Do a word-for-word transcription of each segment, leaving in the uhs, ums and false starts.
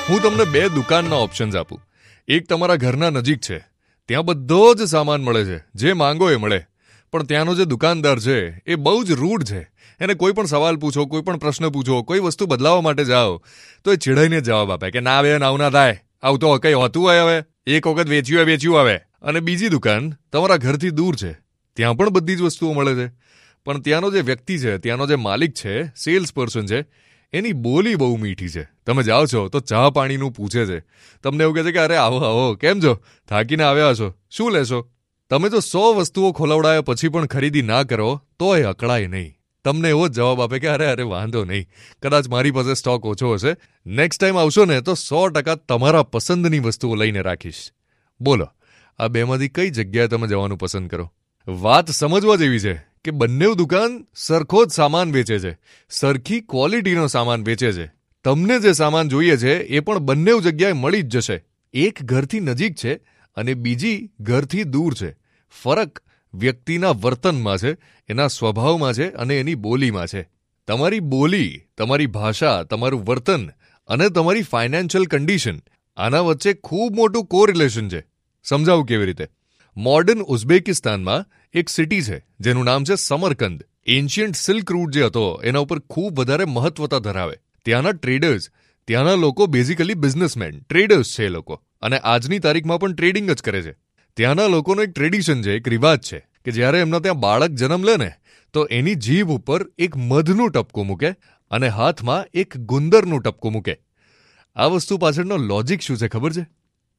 હું તમને બે દુકાનના ઓપ્શન્સ આપું. એક તમારા ઘરના નજીક છે, ત્યાં બધો જ સામાન મળે છે, જે માંગો એ મળે. પણ ત્યાંનો જે દુકાનદાર છે એ બહુ જ રૂડ છે. એને કોઈ પણ સવાલ પૂછો, કોઈ પણ પ્રશ્ન પૂછો, કોઈ વસ્તુ બદલાવવા માટે જાઓ તો એ ચીડાઈને જવાબ આપે કે ના આવે, આવું ના થાય, આવું તો કંઈ હોતું હોય, હવે એક વખત વેચ્યું હોય વેચ્યું આવે. અને બીજી દુકાન તમારા ઘરથી દૂર છે, ત્યાં પણ બધી જ વસ્તુઓ મળે છે, પણ ત્યાંનો જે વ્યક્તિ છે, ત્યાંનો જે માલિક છે, સેલ્સ પર્સન છે, એની બોલી બહુ મીઠી છે. તમે જાઓ છો તો ચા પાણીનું પૂછે છે, તમને એવું કહે છે કે અરે આવો આવો, કેમ છો, થાકીને આવ્યા છો, શું લેશો. તમે જો સો વસ્તુઓ ખોલાવડાયા પછી પણ ખરીદી ના કરો તો એ અકળાય નહીં. તમને એવો જ જવાબ આપે કે અરે અરે વાંધો નહીં, કદાચ મારી પાસે સ્ટોક ઓછો હશે, નેક્સ્ટ ટાઈમ આવશો ને તો સો ટકા તમારા પસંદની વસ્તુઓ લઈને રાખીશ. બોલો, આ બેમાંથી કઈ જગ્યાએ તમે જવાનું પસંદ કરો? વાત સમજવા જેવી છે કે બંને દુકાન સરખો જ સામાન વેચે છે, સરખી ક્વોલિટીનો સામાન વેચે છે. તમને જે સામાન જોઈએ છે એ પણ બંને જગ્યાએ મળી જ જશે. એક ઘરથી નજીક છે અને બીજી ઘરથી દૂર છે. ફરક વ્યક્તિના વર્તનમાં છે, એના સ્વભાવમાં છે અને એની બોલીમાં છે. તમારી બોલી, તમારી ભાષા, તમારું વર્તન અને તમારી ફાઇનાન્શિયલ કન્ડિશન, આના વચ્ચે ખૂબ મોટું કોરિલેશન છે. સમજાવું કેવી રીતે? મોડર્ન ઉઝબેકિસ્તાનમાં એક સિટી છે જેનું નામ છે સમરકંદ. એન્શિયન્ટ સિલ્ક રૂટ જે હતો એના ઉપર ખૂબ વધારે મહત્વતા ધરાવે. ત્યાંના ટ્રેડર્સ, ત્યાંના લોકો બેઝિકલી બિઝનેસમેન, ટ્રેડર્સ છે એ લોકો, અને આજની તારીખમાં પણ ટ્રેડિંગ જ કરે છે. ત્યાંના લોકોનો એક ટ્રેડિશન છે, એક રિવાજ છે કે જ્યારે એમના ત્યાં બાળક જન્મ લે ને તો એની જીભ ઉપર એક મધનું ટપકું મૂકે અને હાથમાં એક ગુંદરનું ટપકું મૂકે. આ વસ્તુ પાછળનો લોજિક શું છે ખબર છે?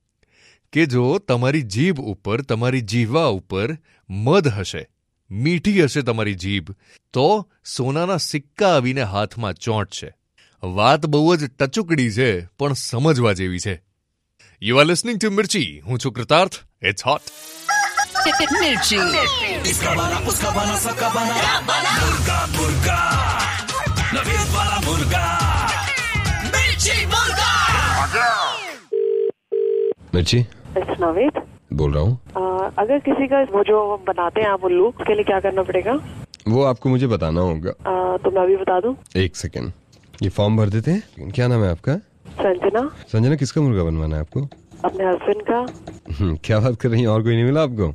કે જો તમારી જીભ ઉપર, તમારી જીહવા ઉપર મધ હશે, મીઠી હશે તમારી જીભ, તો સોનાના સિક્કા આવીને હાથમાં ચોંટશે. વાત બહુ જ ટચુકડી છે પણ સમજવા જેવી છે. You are listening to Mirchi. હું છું કૃતાર્થ. It's hot. Mirchi. Iska bana, uska bana, sabka bana. Murga, murga. Naveed wala murga. Mirchi murga. मिर्ची, It's Naveed. बोल रहा हूँ. अगर किसी का वो जो बनाते हैं आप उल्लू, उसके लिए क्या करना पड़ेगा? वो आपको मुझे बताना होगा. आ, तो मैं अभी बता दूं. एक सेकंड, ये फॉर्म भर देते हैं. क्या नाम है आपका? संजना. संजना, किसका मुर्गा बनवाना है आपको? अपने हस्बैंड का. क्या बात कर रही हैं, और कोई नहीं मिला आपको?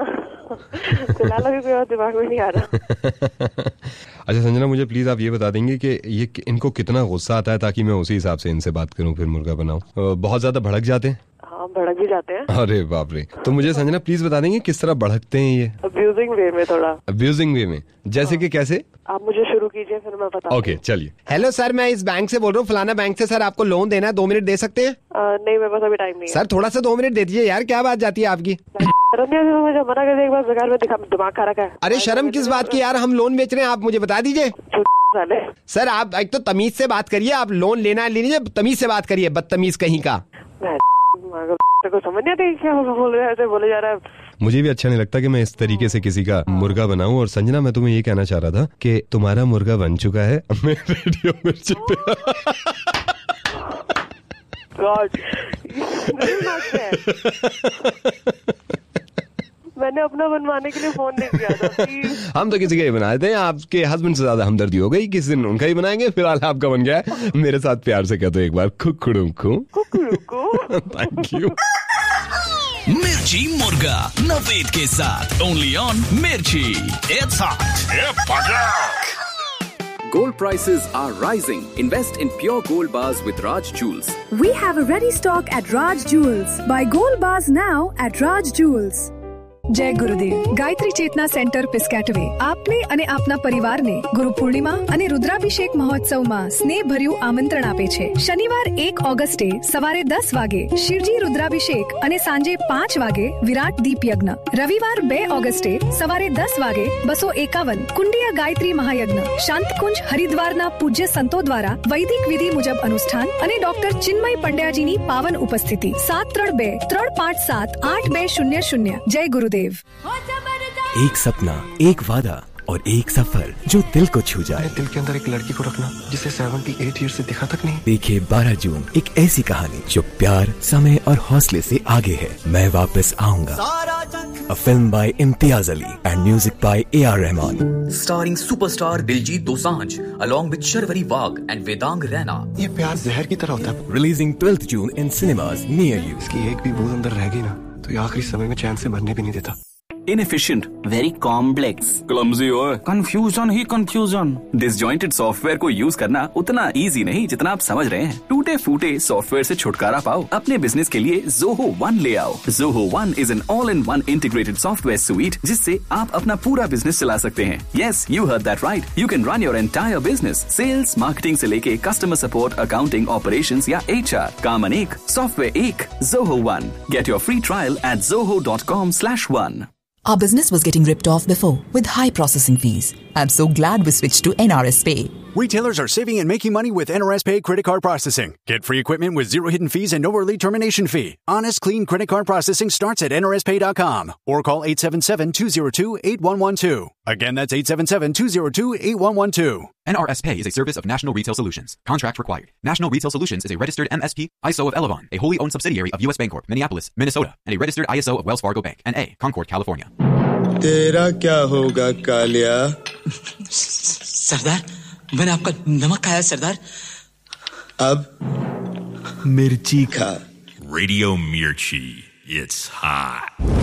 फिलहाल अभी कोई और दिमाग में नहीं आ रहा. अच्छा संजना, मुझे प्लीज आप ये बता देंगे कि ये इनको कितना गुस्सा आता है ताकि मैं उसी हिसाब से इनसे बात करूं, फिर मुर्गा बनाऊं. बहुत ज्यादा भड़क जाते हैं? हाँ, भड़क भी जाते हैं. अरे बाप रे. तो मुझे संजना प्लीज बता देंगे किस तरह भड़कते हैं ये? अब्यूजिंग वे में थोड़ा. अब्यूजिंग वे में? जैसे कि कैसे? आप मुझे शुरू कीजिए फिर मैं बता. ओके चलिए. हेलो सर, मैं इस बैंक से बोल रहा हूँ, फलाना बैंक से. सर आपको लोन देना है, दो मिनट दे सकते हैं? नहीं, मेरे पास अभी टाइम नहीं है. सर थोड़ा सा दो मिनट दे दीजिए यार, क्या बात जाती है आपकी? मुझे मना कर एक बार बेकार में दिमाग खा रखा है. अरे शर्म किस बात की यार, हम लोन बेच रहे हैं, आप मुझे बता दीजिए. सर आप एक तो तमीज से बात करिए, आप लोन लेना है ले लीजिए, तमीज से बात करिए, बदतमीज कहीं का. को समझ नहीं आता क्या बोल रहे हैं, बोले जा रहा है. मुझे भी अच्छा नहीं लगता कि मैं इस तरीके से किसी का मुर्गा बनाऊं. और संजना, मैं तुम्हें ये कहना चाह रहा था कि तुम्हारा मुर्गा बन चुका है मैं रेडियो मिर्ची पे. गॉड, मैंने अपना बनवाने के लिए फोन नहीं किया था. हम तो किसी का ही बना देते हैं. आपके हस्बैंड से ज्यादा हमदर्दी हो गई, किसी दिन उनका ही बनाएंगे. फिलहाल आपका बन गया है. मेरे साथ प्यार से कह दो एक बार, कुकड़ू को. Thank you. मिर्ची मुर्गा नवेद के साथ ओनली ऑन मिर्ची. It's hot. Gold prices are rising. Invest in pure gold bars with Raj Jewels. We have a ready stock at Raj Jewels. Buy gold bars now at Raj Jewels. જય ગુરુદેવ. ગાયત્રી ચેતના centre પિસ્કેટવે આપને અને આપના પરિવારને ગુરુ પૂર્ણિમા અને રુદ્રાભિષેક મહોત્સવમાં સ્નેહભર્યું આમંત્રણ આપે છે. શનિવાર એક ઓગસ્ટે સવારે દસ વાગે શિવજી રુદ્રાભિષેક અને સાંજે પાંચ વાગે વિરાટ દીપ યજ્ઞ. રવિવાર બે ઓગસ્ટે સવારે દસ વાગે બસો એકાવન કુંડિયા ગાયત્રી મહાયજ્ઞ. શાંતિકુંજ હરિદ્વારના પૂજ્ય સંતો દ્વારા વૈદિક વિધિ મુજબ અનુષ્ઠાન અને ડોક્ટર ચિન્મય પંડ્યાજીની પાવન ઉપસ્થિતિ. સાત ત્રણ બે ત્રણ પાંચ સાત આઠ બે શૂન્ય શૂન્ય. જય ગુરુદેવ. एक सपना, एक वादा और एक सफर जो दिल को छू जाए. दिल के अंदर एक लड़की को रखना जिसे अठहत्तर ईयर से दिखा तक नहीं. देखिए बारह जून एक ऐसी कहानी जो प्यार, समय और हौसले से आगे है. मैं वापस आऊंगा. a film by Imtiaz Ali and music by A R Rahman. Starring superstar Diljit Dosanjh along with Sharvari Wagh and Vedang Raina. ये प्यार जहर की तरह होता है। Releasing twelfth June in cinemas near you. इसकी एक भी बूंद अंदर रह गई ना तो ये आखिरी समय में चैन से भरने भी नहीं देता। Inefficient, very complex, clumsy और confusion ही confusion. Disjointed software को यूज करना उतना easy नहीं जितना आप समझ रहे हैं। टूटे फूटे सॉफ्टवेयर से छुटकारा पाओ, अपने बिजनेस के लिए Zoho One ले आओ। Zoho One is an all-in-one integrated software suite जिससे आप अपना पूरा बिजनेस चला सकते हैं। Yes, you heard that right. You can run your entire business, sales, marketing से लेके customer support, accounting, operations या H R. काम अनेक, सॉफ्टवेयर एक, Zoho One. Get your free trial at zoho dot com slash one. Our business was getting ripped off before with high processing fees. I'm so glad we switched to N R S Pay. Retailers are saving and making money with N R S Pay credit card processing. Get free equipment with zero hidden fees and no early termination fee. Honest, clean credit card processing starts at N R S pay dot com or call eight seven seven, two zero two, eight one one two. Again, that's eight seven seven, two zero two, eight one one two. N R S Pay is a service of National Retail Solutions. Contract required. National Retail Solutions is a registered M S P, I S O of Elavon, a wholly owned subsidiary of U S Bancorp, Minneapolis, Minnesota, and a registered I S O of Wells Fargo Bank, N A, Concord, California. तेरा क्या होगा कालिया? सरदार, मैंने आपका नमक खाया सरदार। अब मिर्ची खा। Radio Mirchi, it's hot.